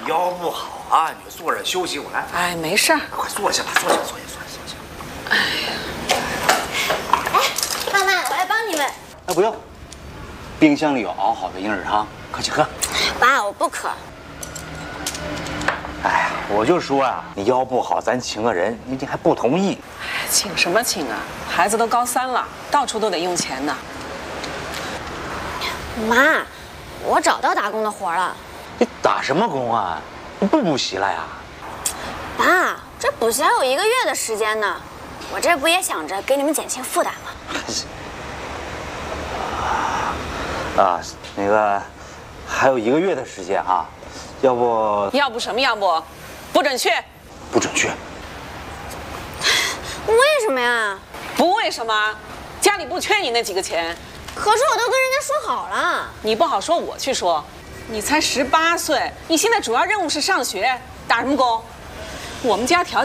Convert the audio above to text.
腰不好啊，你就坐着休息。我来。 哎，没事儿， 快坐下吧，坐下。 哎呀， 哎，妈妈，我来帮你们。 哎，不用，冰箱里有熬好的银耳汤，快去喝。 爸，我不渴。 哎呀，我就说啊，你腰不好，咱请个人，你还不同意。 请什么请啊？孩子都高3了，到处都得用钱呢。 妈，我找到打工的活了。 你打什么工啊？你不补习了呀？ 爸，这补习还有1个月的时间呢，我这不也想着给你们减轻负担吗？ 啊，那个还有1个月的时间啊，要不什么要不，不准去。 不准去。 为什么呀？ 不为什么，家里不缺你那几个钱。 可是我都跟人家说好了。 你不好说，我去说。你才18岁，你现在主要任务是上学，打什么工？我们家条件